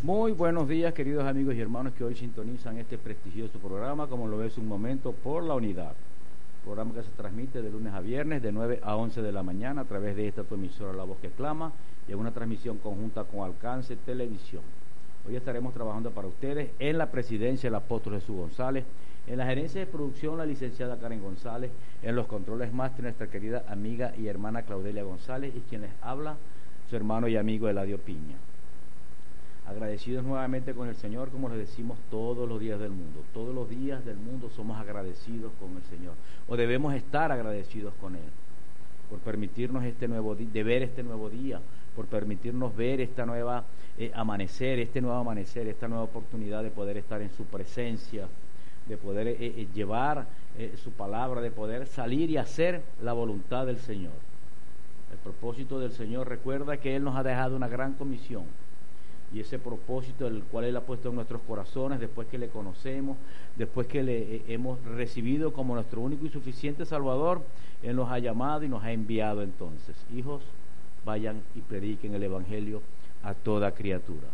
Muy buenos días, queridos amigos y hermanos que hoy sintonizan este prestigioso programa, como lo ves un momento, por la unidad. Programa que se transmite de lunes a viernes de 9 a 11 de la mañana a través de esta tu emisora La Voz que Clama y en una transmisión conjunta con Alcance Televisión. Hoy estaremos trabajando para ustedes en la presidencia el apóstol Jesús González, en la gerencia de producción la licenciada Karen González, en los controles máster nuestra querida amiga y hermana Claudelia González y quien les habla, su hermano y amigo Eladio Piña. Agradecidos nuevamente con el Señor, como les decimos todos los días del mundo. Todos los días del mundo somos agradecidos con el Señor, o debemos estar agradecidos con Él, por permitirnos de ver este nuevo día, por permitirnos ver esta nueva amanecer, esta nueva oportunidad de poder estar en su presencia, de poder llevar su palabra, de poder salir y hacer la voluntad del Señor. El propósito del Señor, recuerda que Él nos ha dejado una gran comisión. Y ese propósito, el cual Él ha puesto en nuestros corazones, después que le conocemos, después que le hemos recibido como nuestro único y suficiente Salvador, Él nos ha llamado y nos ha enviado entonces. Hijos, vayan y prediquen el Evangelio a toda criatura.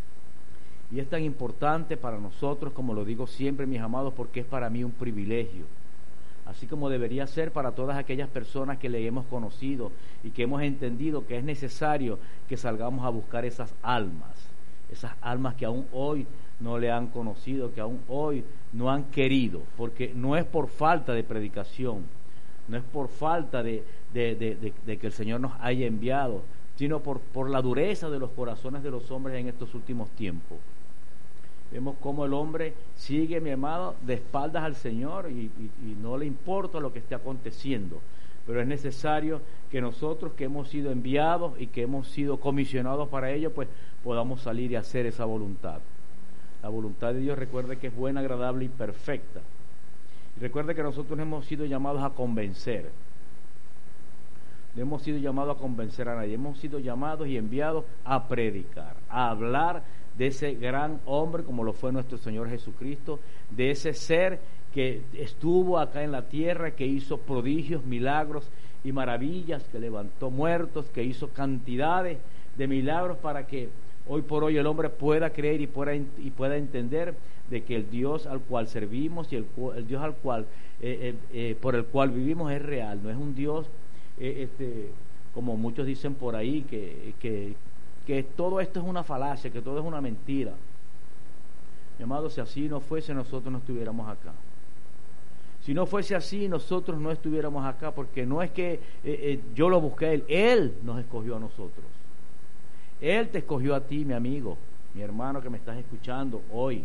Y es tan importante para nosotros, como lo digo siempre, mis amados, porque es para mí un privilegio. Así como debería ser para todas aquellas personas que le hemos conocido y que hemos entendido que es necesario que salgamos a buscar esas almas que aún hoy no le han conocido, que aún hoy no han querido, porque no es por falta de predicación, no es por falta de que el Señor nos haya enviado, sino por la dureza de los corazones de los hombres en estos últimos tiempos. Vemos cómo el hombre sigue, mi amado, de espaldas al Señor y no le importa lo que esté aconteciendo. Pero es necesario que nosotros que hemos sido enviados y que hemos sido comisionados para ello, pues podamos salir y hacer esa voluntad. La voluntad de Dios, recuerde que es buena, agradable y perfecta. Y recuerde que nosotros hemos sido llamados a convencer. No hemos sido llamados a convencer a nadie, hemos sido llamados y enviados a predicar, a hablar de ese gran hombre como lo fue nuestro Señor Jesucristo, de ese ser que estuvo acá en la tierra, que hizo prodigios, milagros y maravillas, que levantó muertos, que hizo cantidades de milagros para que hoy por hoy el hombre pueda creer y pueda entender de que el Dios al cual servimos y el Dios al cual por el cual vivimos es real, no es un Dios como muchos dicen por ahí que todo esto es una falacia, que todo es una mentira. Mi amado, si así no fuese, nosotros no estuviéramos acá. Si no fuese así, nosotros no estuviéramos acá, porque no es que yo lo busqué a Él nos escogió a nosotros. Él te escogió a ti, mi amigo, mi hermano que me estás escuchando hoy.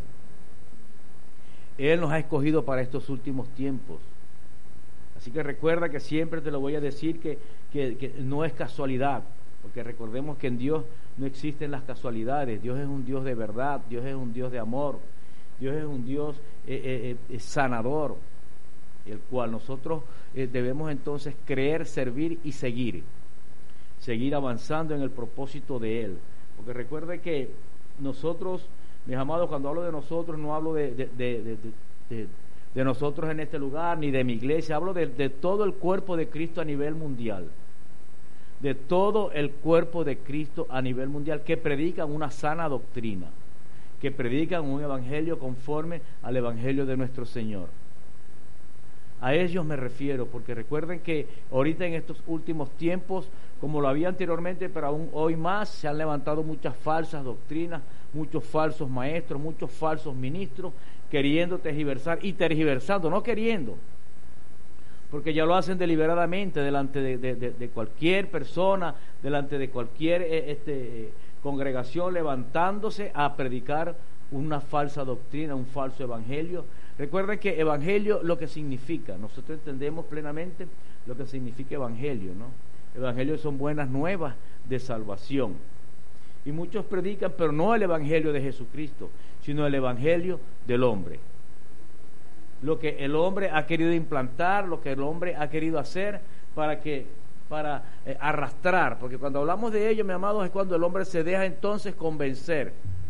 Él nos ha escogido para estos últimos tiempos. Así que recuerda que siempre te lo voy a decir que no es casualidad, porque recordemos que en Dios no existen las casualidades. Dios es un Dios de verdad, Dios es un Dios de amor, Dios es un Dios sanador, el cual nosotros debemos entonces creer, servir y seguir avanzando en el propósito de Él. Porque recuerde que nosotros, mis amados, cuando hablo de nosotros, no hablo de nosotros en este lugar, ni de mi iglesia, hablo de todo el cuerpo de Cristo a nivel mundial. De todo el cuerpo de Cristo a nivel mundial, que predican una sana doctrina, que predican un evangelio conforme al evangelio de nuestro Señor. A ellos me refiero, porque recuerden que ahorita en estos últimos tiempos, como lo había anteriormente, pero aún hoy más, se han levantado muchas falsas doctrinas, muchos falsos maestros, muchos falsos ministros, queriendo tergiversar y tergiversando, no queriendo, porque ya lo hacen deliberadamente delante de cualquier persona, delante de cualquier congregación, levantándose a predicar una falsa doctrina, un falso evangelio. Recuerden que evangelio lo que significa, nosotros entendemos plenamente lo que significa evangelio, ¿no? Evangelio son buenas nuevas de salvación. Y muchos predican, pero no el evangelio de Jesucristo, sino el evangelio del hombre. Lo que el hombre ha querido implantar, lo que el hombre ha querido hacer para arrastrar, porque cuando hablamos de ello, mi amado, es cuando el hombre se deja entonces convencer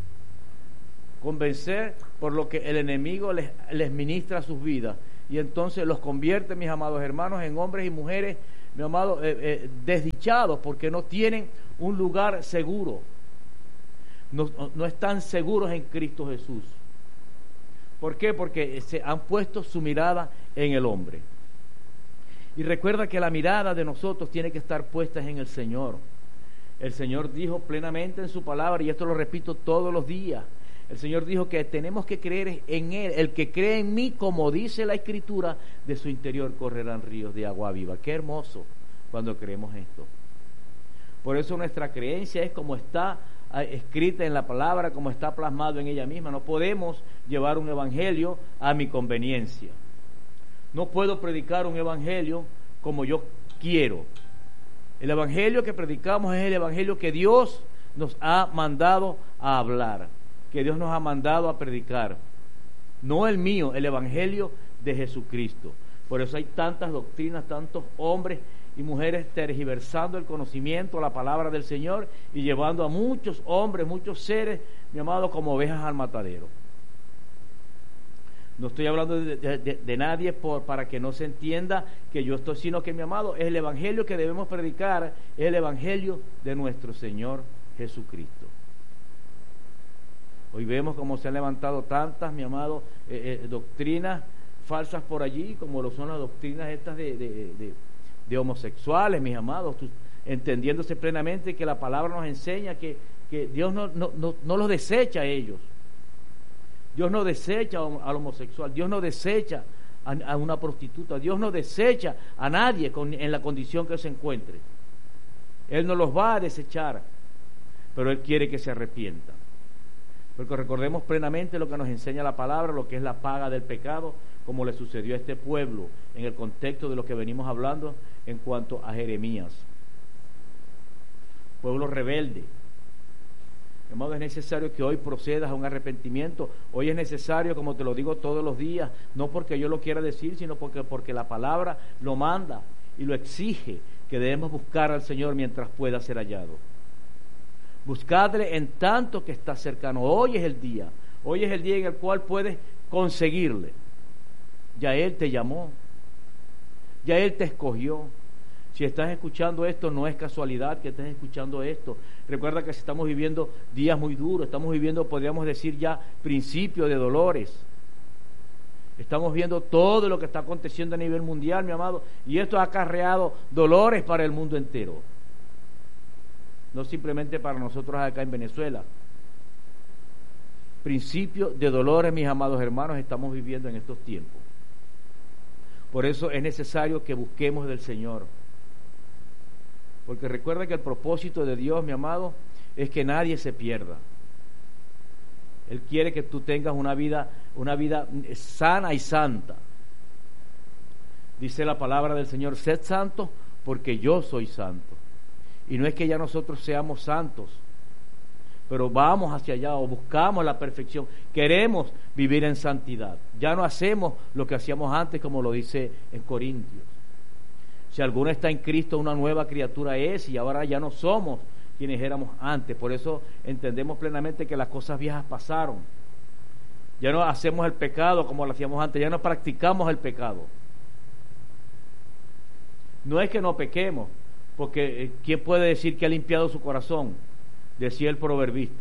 por lo que el enemigo les ministra a sus vidas, y entonces los convierte, mis amados hermanos, en hombres y mujeres, mi amado, desdichados, porque no tienen un lugar seguro. no están seguros en Cristo Jesús. ¿Por qué? Porque se han puesto su mirada en el hombre. Y recuerda que la mirada de nosotros tiene que estar puesta en el Señor. El Señor dijo plenamente en su palabra, y esto lo repito todos los días, el Señor dijo que tenemos que creer en Él. El que cree en mí, como dice la Escritura, de su interior correrán ríos de agua viva. Qué hermoso cuando creemos esto. Por eso nuestra creencia es como está escrita en la palabra, como está plasmado en ella misma. No podemos llevar un evangelio a mi conveniencia. No puedo predicar un evangelio como yo quiero. El evangelio que predicamos es el evangelio que Dios nos ha mandado a hablar, que Dios nos ha mandado a predicar. No el mío, el evangelio de Jesucristo. Por eso hay tantas doctrinas, tantos hombres y mujeres tergiversando el conocimiento, la palabra del Señor, y llevando a muchos hombres, muchos seres, mi amado, como ovejas al matadero. No estoy hablando de nadie para que no se entienda que yo estoy, sino que, mi amado, es el evangelio que debemos predicar, es el evangelio de nuestro Señor Jesucristo. Hoy vemos cómo se han levantado tantas, mi amado, doctrinas falsas por allí, como lo son las doctrinas estas de homosexuales, mis amados, entendiéndose plenamente que la palabra nos enseña que Dios no los desecha a ellos. Dios no desecha al homosexual, Dios no desecha a una prostituta, Dios no desecha a nadie en la condición que se encuentre. Él no los va a desechar, pero Él quiere que se arrepientan. Porque recordemos plenamente lo que nos enseña la palabra, lo que es la paga del pecado, como le sucedió a este pueblo en el contexto de lo que venimos hablando en cuanto a Jeremías. Pueblo rebelde. De modo, es necesario que hoy procedas a un arrepentimiento. Hoy es necesario, como te lo digo todos los días, no porque yo lo quiera decir, sino porque la palabra lo manda y lo exige, que debemos buscar al Señor mientras pueda ser hallado. Buscadle en tanto que está cercano. Hoy es el día en el cual puedes conseguirle. Ya Él te llamó, ya Él te escogió. Si estás escuchando esto, no es casualidad que estés escuchando esto. Recuerda que estamos viviendo días muy duros, estamos viviendo, podríamos decir ya, principios de dolores. Estamos viendo todo lo que está aconteciendo a nivel mundial, mi amado, y esto ha acarreado dolores para el mundo entero. No simplemente para nosotros acá en Venezuela. Principio de dolores, mis amados hermanos, estamos viviendo en estos tiempos. Por eso es necesario que busquemos del Señor. Porque recuerda que el propósito de Dios, mi amado, es que nadie se pierda. Él quiere que tú tengas una vida sana y santa. Dice la palabra del Señor: sed santos porque yo soy santo. Y no es que ya nosotros seamos santos, pero vamos hacia allá o buscamos la perfección. Queremos vivir en santidad. Ya no hacemos lo que hacíamos antes, como lo dice en Corintios. Si alguno está en Cristo, una nueva criatura es, y ahora ya no somos quienes éramos antes. Por eso entendemos plenamente que las cosas viejas pasaron. Ya no hacemos el pecado como lo hacíamos antes, ya no practicamos el pecado. No es que no pequemos, porque ¿quién puede decir que ha limpiado su corazón? Decía el proverbista.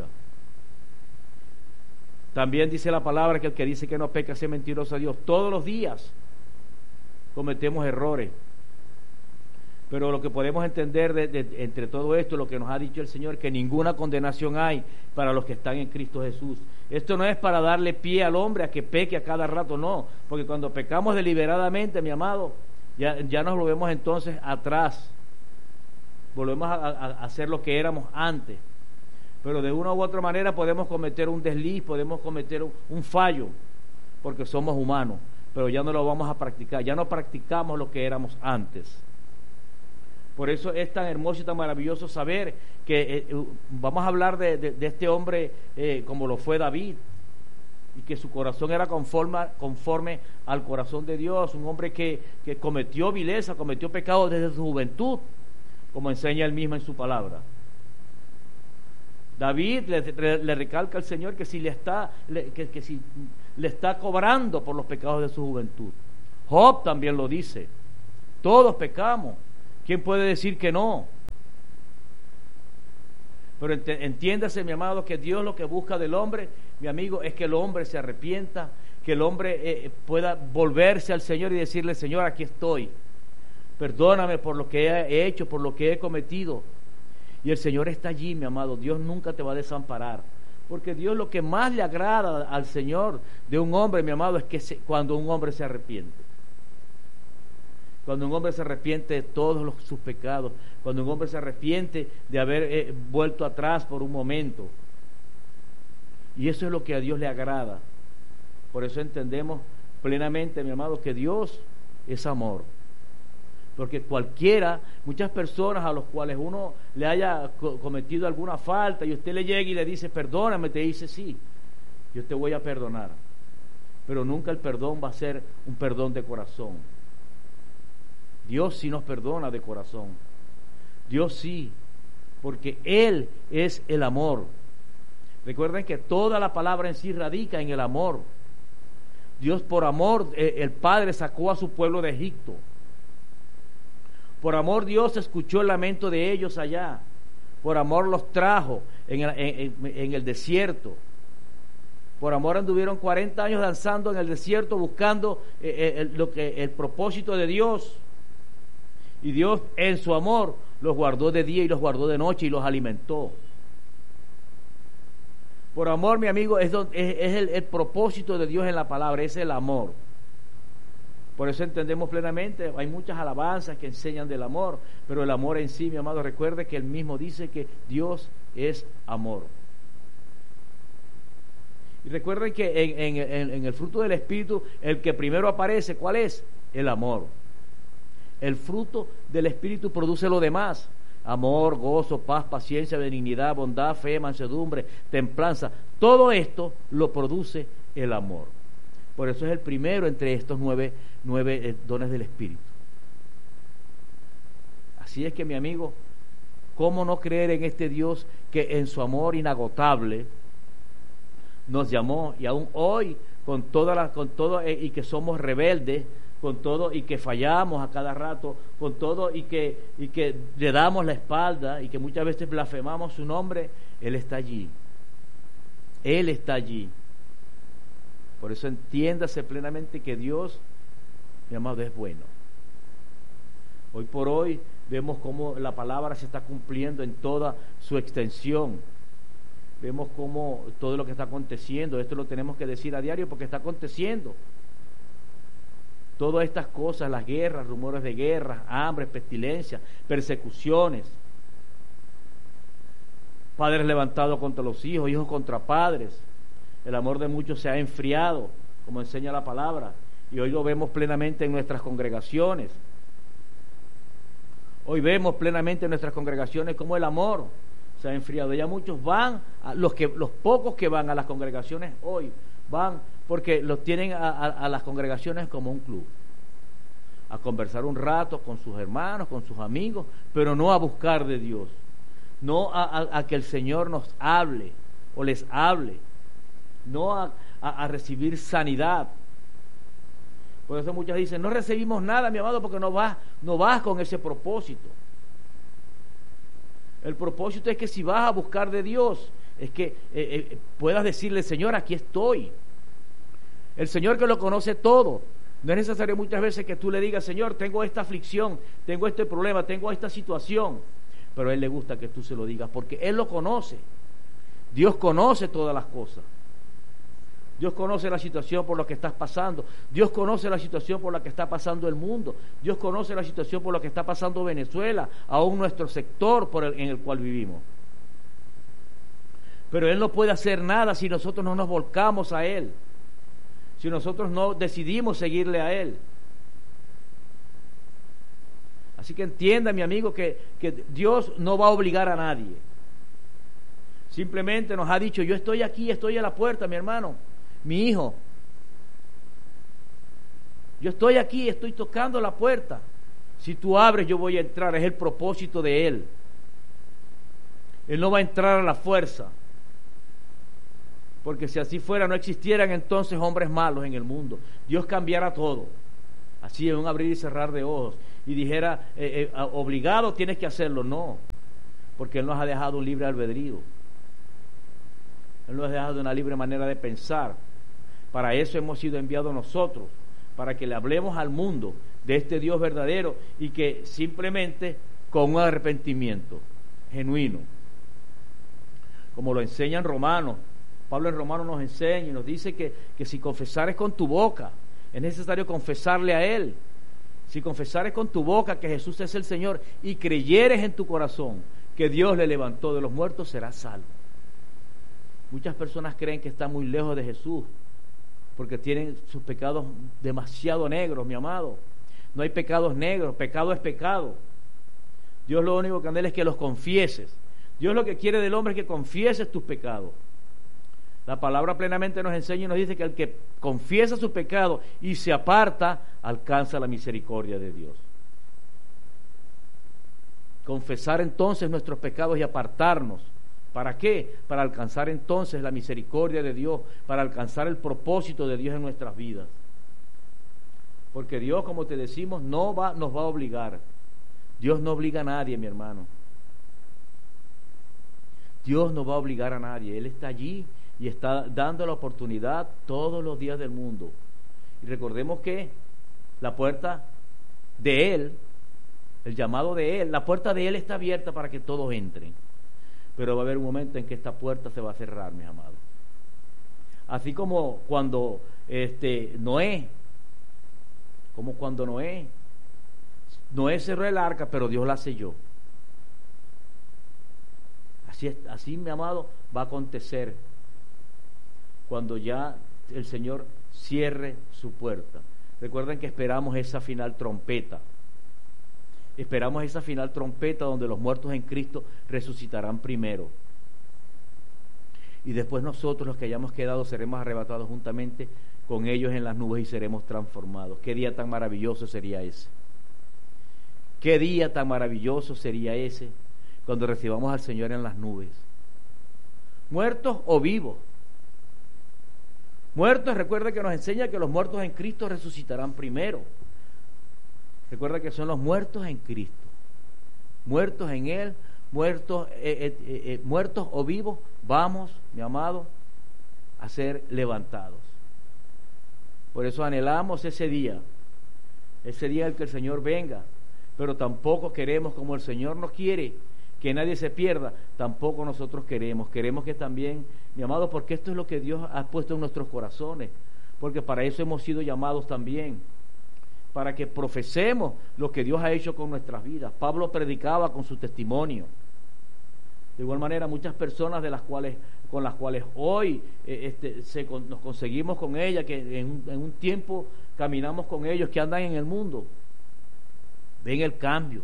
También dice la palabra que el que dice que no peca es mentiroso a Dios. Todos los días cometemos errores. Pero lo que podemos entender entre todo esto, lo que nos ha dicho el Señor, que ninguna condenación hay para los que están en Cristo Jesús. Esto no es para darle pie al hombre a que peque a cada rato, no. Porque cuando pecamos deliberadamente, mi amado, ya nos volvemos entonces atrás. Volvemos a hacer lo que éramos antes. Pero de una u otra manera podemos cometer un desliz, podemos cometer un fallo, porque somos humanos. Pero ya no lo vamos a practicar, ya no practicamos lo que éramos antes. Por eso es tan hermoso y tan maravilloso saber que vamos a hablar de este hombre como lo fue David, y que su corazón era conforme al corazón de Dios, un hombre que cometió vileza, cometió pecado desde su juventud, como enseña él mismo en su palabra. David le recalca al Señor que si le está cobrando por los pecados de su juventud. Job también lo dice: todos pecamos. ¿Quién puede decir que no? Pero entiéndase, mi amado, que Dios lo que busca del hombre, mi amigo, es que el hombre se arrepienta, que el hombre pueda volverse al Señor y decirle: Señor, aquí estoy, perdóname por lo que he hecho, por lo que he cometido. Y el Señor está allí, mi amado. Dios nunca te va a desamparar, porque Dios, lo que más le agrada al Señor de un hombre, mi amado, es que cuando un hombre se arrepiente. Cuando un hombre se arrepiente de todos sus pecados, cuando un hombre se arrepiente de haber vuelto atrás por un momento. Y eso es lo que a Dios le agrada. Por eso entendemos plenamente, mi amado, que Dios es amor. Porque muchas personas a las cuales uno le haya cometido alguna falta y usted le llega y le dice: perdóname, te dice: sí, yo te voy a perdonar. Pero nunca el perdón va a ser un perdón de corazón. Dios sí nos perdona de corazón. Dios sí, porque Él es el amor. Recuerden que toda la palabra en sí radica en el amor. Dios, por amor, el Padre sacó a su pueblo de Egipto. Por amor, Dios escuchó el lamento de ellos allá. Por amor los trajo en el desierto. Por amor anduvieron 40 años danzando en el desierto buscando el propósito de Dios. Y Dios, en su amor, los guardó de día y los guardó de noche y los alimentó. Por amor, mi amigo, es el propósito de Dios en la palabra, es el amor. Por eso entendemos plenamente, hay muchas alabanzas que enseñan del amor, pero el amor en sí, mi amado, recuerde que Él mismo dice que Dios es amor. Y recuerden que en el fruto del Espíritu, el que primero aparece, ¿cuál es? El amor. El fruto del Espíritu produce lo demás: amor, gozo, paz, paciencia, benignidad, bondad, fe, mansedumbre, templanza. Todo esto lo produce el amor. Por eso es el primero entre estos nueve dones del Espíritu. Así es que, mi amigo, ¿cómo no creer en este Dios que en su amor inagotable nos llamó, y aún hoy, con todo y que somos rebeldes, con todo y que fallamos a cada rato, con todo y que le damos la espalda y que muchas veces blasfemamos su nombre? Él está allí. Él está allí. Por eso entiéndase plenamente que Dios, mi amado, es bueno. Hoy por hoy vemos cómo la palabra se está cumpliendo en toda su extensión. Vemos cómo todo lo que está aconteciendo, esto lo tenemos que decir a diario porque está aconteciendo. Todas estas cosas, las guerras, rumores de guerras, hambre, pestilencias, persecuciones, padres levantados contra los hijos, hijos contra padres. El amor de muchos se ha enfriado, como enseña la palabra, y hoy lo vemos plenamente en nuestras congregaciones. Hoy vemos plenamente en nuestras congregaciones cómo el amor se ha enfriado. Ya muchos van, los pocos que van a las congregaciones hoy, van porque los tienen a las congregaciones como un club, a conversar un rato con sus hermanos, con sus amigos, pero no a buscar de Dios, no a que el Señor nos hable o les hable, no a recibir sanidad. Por eso muchas dicen: no recibimos nada, mi amado, porque no vas con ese propósito. El propósito es que si vas a buscar de Dios, es que puedas decirle: Señor, aquí estoy. El Señor, que lo conoce todo. No es necesario muchas veces que tú le digas: Señor, tengo esta aflicción, tengo este problema, tengo esta situación. Pero a Él le gusta que tú se lo digas, porque Él lo conoce. Dios conoce todas las cosas. Dios conoce la situación por la que estás pasando. Dios conoce la situación por la que está pasando el mundo. Dios conoce la situación por la que está pasando Venezuela, aún nuestro sector en el cual vivimos. Pero Él no puede hacer nada si nosotros no nos volcamos a Él, si nosotros no decidimos seguirle a Él. Así que entienda, mi amigo, que Dios no va a obligar a nadie. Simplemente nos ha dicho: yo estoy aquí, estoy a la puerta, mi hermano, mi hijo. Yo estoy aquí, estoy tocando la puerta. Si tú abres, yo voy a entrar. Es el propósito de Él. Él no va a entrar a la fuerza, porque si así fuera, no existieran entonces hombres malos en el mundo. Dios cambiara todo, así en un abrir y cerrar de ojos, y dijera: obligado tienes que hacerlo. No, porque Él nos ha dejado un libre albedrío. Él nos ha dejado una libre manera de pensar. Para eso hemos sido enviados nosotros, para que le hablemos al mundo de este Dios verdadero y que simplemente con un arrepentimiento genuino, como lo enseñan Romanos. Pablo en Romanos nos enseña y nos dice que si confesares con tu boca, es necesario confesarle a Él. Si confesares con tu boca que Jesús es el Señor y creyeres en tu corazón que Dios le levantó de los muertos, serás salvo. Muchas personas creen que están muy lejos de Jesús porque tienen sus pecados demasiado negros, mi amado. No hay pecados negros, pecado es pecado. Dios lo único que anhela es que los confieses. Dios lo que quiere del hombre es que confieses tus pecados. La palabra plenamente nos enseña y nos dice que el que confiesa su pecado y se aparta, alcanza la misericordia de Dios. Confesar entonces nuestros pecados y apartarnos. ¿Para qué? Para alcanzar entonces la misericordia de Dios, para alcanzar el propósito de Dios en nuestras vidas. Porque Dios, como te decimos, nos va a obligar. Dios no obliga a nadie, mi hermano. Dios no va a obligar a nadie. Él está allí y está dando la oportunidad todos los días del mundo. Y recordemos que la puerta de Él, el llamado de Él, la puerta de Él está abierta para que todos entren. Pero va a haber un momento en que esta puerta se va a cerrar, mis amados. Así como cuando Noé cerró el arca, pero Dios la selló. Así, mi amado, va a acontecer cuando ya el Señor cierre su puerta. Recuerden que esperamos esa final trompeta. Esperamos esa final trompeta donde los muertos en Cristo resucitarán primero. Y después nosotros, los que hayamos quedado, seremos arrebatados juntamente con ellos en las nubes y seremos transformados. Qué día tan maravilloso sería ese. Qué día tan maravilloso sería ese cuando recibamos al Señor en las nubes. Muertos o vivos. Muertos, recuerda que nos enseña que los muertos en Cristo resucitarán primero. Recuerda que son los muertos en Cristo. Muertos en Él, muertos o vivos, vamos, mi amado, a ser levantados. Por eso anhelamos ese día en el que el Señor venga, pero tampoco queremos, como el Señor nos quiere, que nadie se pierda, tampoco nosotros queremos que también, mi amado, porque esto es lo que Dios ha puesto en nuestros corazones, porque para eso hemos sido llamados también, para que profesemos lo que Dios ha hecho con nuestras vidas. Pablo predicaba con su testimonio. De igual manera, muchas personas con las cuales hoy nos conseguimos con ellas, que en un tiempo caminamos con ellos, que andan en el mundo, ven el cambio.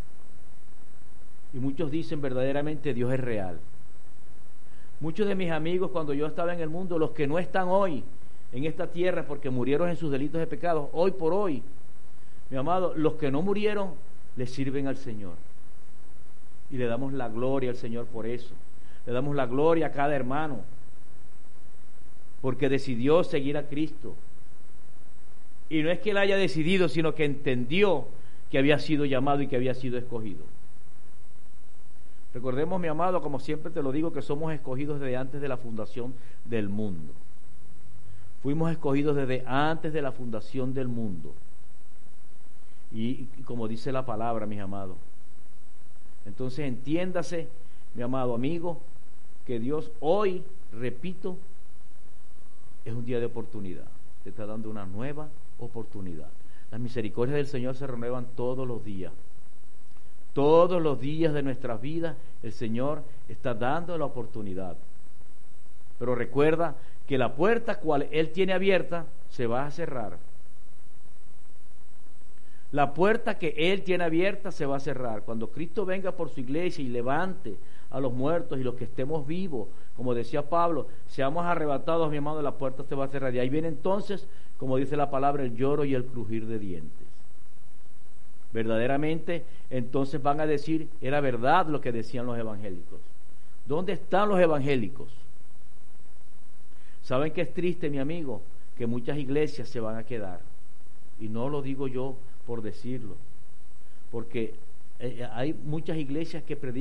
Y muchos dicen verdaderamente Dios es real. Muchos de mis amigos, cuando yo estaba en el mundo, los que no están hoy en esta tierra porque murieron en sus delitos de pecados, hoy por hoy, mi amado, los que no murieron le sirven al Señor. Y le damos la gloria al Señor por eso. Le damos la gloria a cada hermano, porque decidió seguir a Cristo. Y no es que él haya decidido, sino que entendió que había sido llamado y que había sido escogido. Recordemos, mi amado, como siempre te lo digo, que somos escogidos desde antes de la fundación del mundo. Fuimos escogidos desde antes de la fundación del mundo. Y como dice la palabra, mis amados. Entonces entiéndase, mi amado amigo, que Dios hoy, repito, es un día de oportunidad. Te está dando una nueva oportunidad. Las misericordias del Señor se renuevan todos los días. Todos los días de nuestras vidas el Señor está dando la oportunidad. Pero recuerda que la puerta cual Él tiene abierta se va a cerrar. La puerta que Él tiene abierta se va a cerrar. Cuando Cristo venga por su iglesia y levante a los muertos y los que estemos vivos, como decía Pablo, seamos arrebatados, mi amado, la puerta se va a cerrar. Y ahí viene entonces, como dice la palabra, el lloro y el crujir de dientes. Verdaderamente, entonces van a decir, era verdad lo que decían los evangélicos. ¿Dónde están los evangélicos? ¿Saben qué es triste, mi amigo? Que muchas iglesias se van a quedar. Y no lo digo yo por decirlo, porque hay muchas iglesias que predican